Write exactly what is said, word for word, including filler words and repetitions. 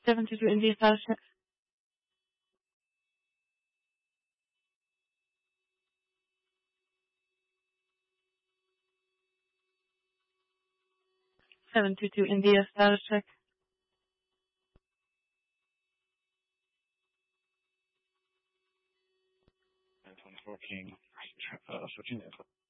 seven two two India status check. seven two two India status check. twenty-four King, uh, Virginia.